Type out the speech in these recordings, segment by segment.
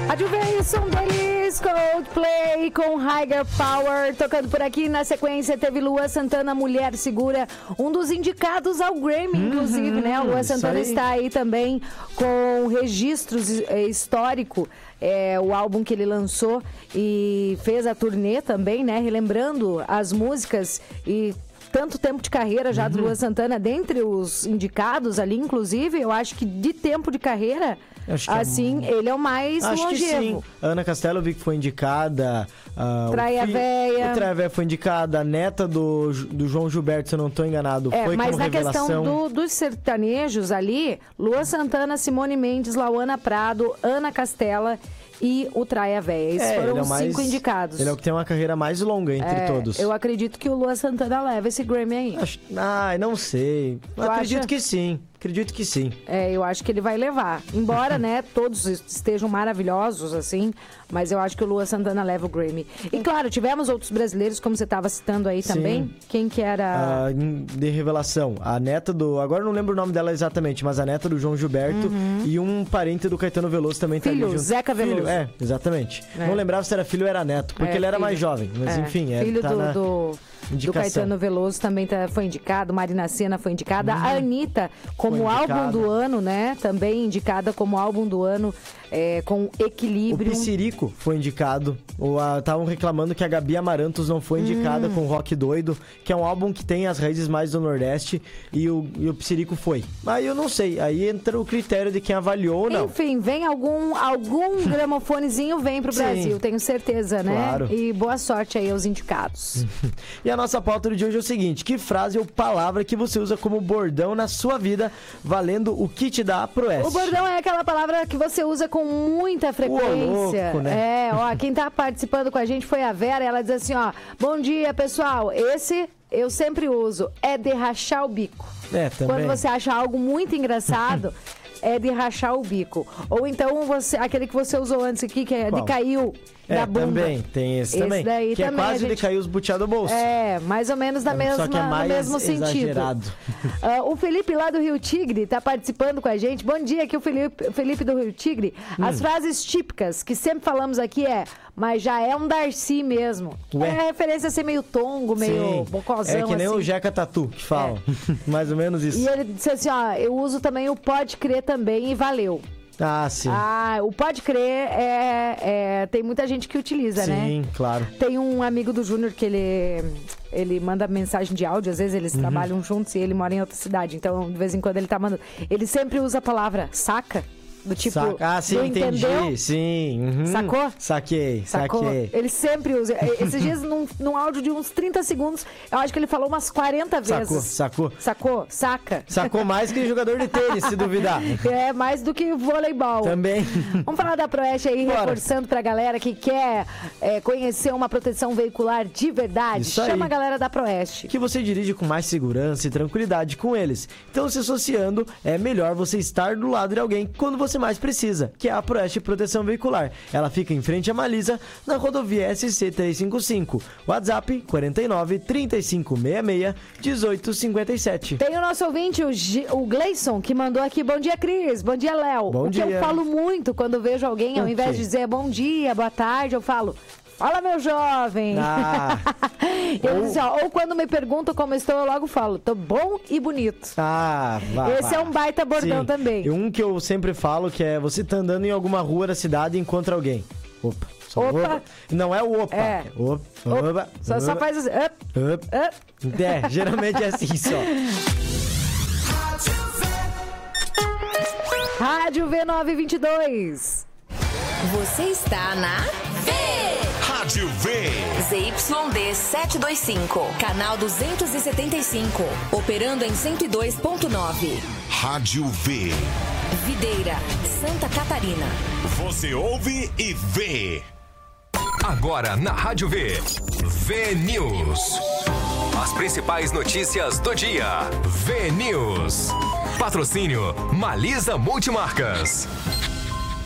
Rádio V, som deles, Coldplay com Higher Power, tocando por aqui. Na sequência teve Lua Santana, Mulher Segura, um dos indicados ao Grammy, inclusive, né? O Lua Santana está aí também com registros histórico, o álbum que ele lançou e fez a turnê também, né? Relembrando as músicas e tanto tempo de carreira já do Lua Santana, dentre os indicados ali, inclusive, eu acho que de tempo de carreira, assim, ele é o mais longevo. Que sim. Ana Castela, eu vi que foi indicada. Traia Véia. O Traia Véia foi indicada. A neta do João Gilberto, se eu não estou enganado, foi mas como na revelação. questão dos sertanejos ali, Lua Santana, Simone Mendes, Lauana Prado, Ana Castela e o Traia Véia. Esses foram os 5 indicados. Ele é o que tem uma carreira mais longa entre todos. Eu acredito que o Lua Santana leva esse Grammy aí. Não sei. Acredito que sim. Acredito que sim. Eu acho que ele vai levar. Embora, né, todos estejam maravilhosos, assim, mas eu acho que o Lua Santana leva o Grammy. E, claro, tivemos outros brasileiros, como você estava citando aí também. Sim. Quem que era? De revelação. A neta do... Agora eu não lembro o nome dela exatamente, mas a neta do João Gilberto e um parente do Caetano Veloso também tá ali junto. Zeca Veloso. Exatamente. Não lembrava se era filho ou era neto, porque ele era mais jovem. Mas, enfim, filho tá do Caetano Veloso também foi indicado, Marina Sena foi indicada, a Anitta como álbum do ano, né? Também indicada como álbum do ano, com Equilíbrio. O Psirico foi indicado. Estavam reclamando que a Gabi Amarantos não foi indicada com Rock Doido, que é um álbum que tem as raízes mais do Nordeste, e o Psirico foi. Aí eu não sei, aí entra o critério de quem avaliou ou não. Enfim, vem algum gramofonezinho vem pro Brasil, tenho certeza, né? Claro. E boa sorte aí aos indicados. E a nossa pauta de hoje é o seguinte: que frase ou palavra que você usa como bordão na sua vida, valendo o kit da Proeste? O bordão é aquela palavra que você usa com muita frequência. Louco, né? Quem tá participando com a gente foi a Vera, ela diz assim, bom dia, pessoal, esse eu sempre uso, é de rachar o bico. Também. Quando você acha algo muito engraçado, é de rachar o bico. Ou então, aquele que você usou antes aqui, que é de caiu da bunda. Também, tem esse também. Daí que também é quase de cair os butiá do bolso. Mais ou menos no mesmo exagerado. sentido. O Felipe lá do Rio Tigre tá participando com a gente. Bom dia, aqui o Felipe do Rio Tigre. As frases típicas que sempre falamos aqui mas já é um Darcy mesmo. É referência a ser meio tongo, meio bocozão. É que nem o Jeca Tatu que falam. Mais ou menos isso. E ele disse assim, eu uso também o pode crer também e valeu. Sim. O pode crer tem muita gente que utiliza, né? Sim, claro. Tem um amigo do Júnior que ele manda mensagem de áudio, às vezes eles trabalham juntos e ele mora em outra cidade, então de vez em quando ele tá mandando. Ele sempre usa a palavra saca. Do tipo, sim, entendi. Entendeu? Sim. Sacou? Saquei. Ele sempre usa. Esses dias, num áudio de uns 30 segundos, eu acho que ele falou umas 40 vezes. Sacou. Saca. Sacou mais que jogador de tênis, se duvidar. Mais do que voleibol. Também. Vamos falar da Proeste aí, reforçando pra galera que quer conhecer uma proteção veicular de verdade. Isso Chama aí. a galera da Proeste. Que você dirige com mais segurança e tranquilidade com eles. Então, se associando, é melhor você estar do lado de alguém quando você mais precisa, que é a Proeste Proteção Veicular. Ela fica em frente à Malisa, na rodovia SC 355. WhatsApp 49 3566 1857. Tem o nosso ouvinte, o Gleison, que mandou aqui, bom dia, Cris, bom dia, Léo. Bom dia. Que eu falo muito quando vejo alguém, ao invés de dizer bom dia, boa tarde, eu falo... Fala, meu jovem! Ou quando me perguntam como estou, eu logo falo, tô bom e bonito. Esse é um baita bordão também. E um que eu sempre falo, que é você tá andando em alguma rua da cidade e encontra alguém. Opa. Não é o opa. Opa. Só faz assim. Geralmente é assim só. Rádio V922. Você está na Rádio V. ZYD 725, canal 275, operando em 102.9. Rádio V. Videira, Santa Catarina. Você ouve e vê. Agora na Rádio V. V News. As principais notícias do dia. V News. Patrocínio Malisa Multimarcas.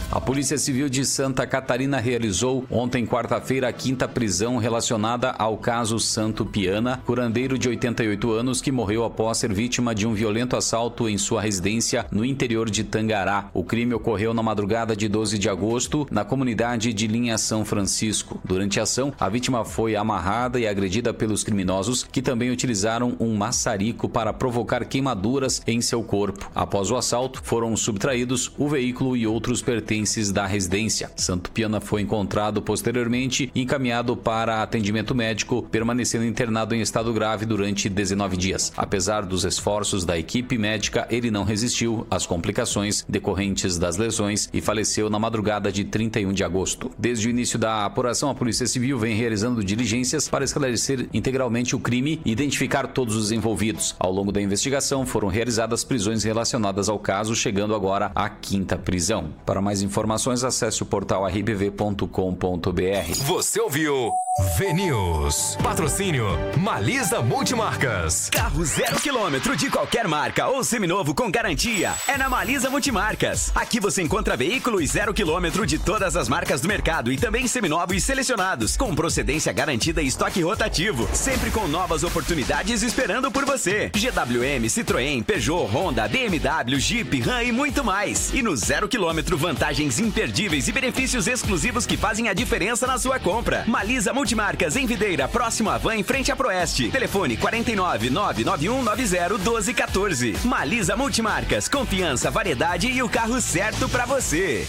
A Polícia Civil de Santa Catarina realizou ontem, quarta-feira, a 5ª prisão relacionada ao caso Santo Piana, curandeiro de 88 anos que morreu após ser vítima de um violento assalto em sua residência no interior de Tangará. O crime ocorreu na madrugada de 12 de agosto, na comunidade de Linha São Francisco. Durante a ação, a vítima foi amarrada e agredida pelos criminosos, que também utilizaram um maçarico para provocar queimaduras em seu corpo. Após o assalto, foram subtraídos o veículo e outros pertences da residência. Santo Piana foi encontrado posteriormente e encaminhado para atendimento médico, permanecendo internado em estado grave durante 19 dias. Apesar dos esforços da equipe médica, ele não resistiu às complicações decorrentes das lesões e faleceu na madrugada de 31 de agosto. Desde o início da apuração, a Polícia Civil vem realizando diligências para esclarecer integralmente o crime e identificar todos os envolvidos. Ao longo da investigação, foram realizadas prisões relacionadas ao caso, chegando agora à 5ª prisão. Para mais informações, acesse o portal rbv.com.br. Você ouviu V-News. Patrocínio Malisa Multimarcas. Carro 0 km de qualquer marca ou seminovo com garantia é na Malisa Multimarcas. Aqui você encontra veículos 0 km de todas as marcas do mercado e também seminovos selecionados, com procedência garantida e estoque rotativo, sempre com novas oportunidades esperando por você. GWM, Citroën, Peugeot, Honda, BMW, Jeep, Ram e muito mais. E no 0 km, vantagens imperdíveis e benefícios exclusivos que fazem a diferença na sua compra. Malisa Multimarcas em Videira, próximo à Van, em frente à Proeste. Telefone 49 991 90 1214. Malisa Multimarcas, confiança, variedade e o carro certo pra você.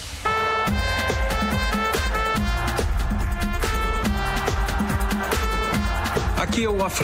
Aqui é o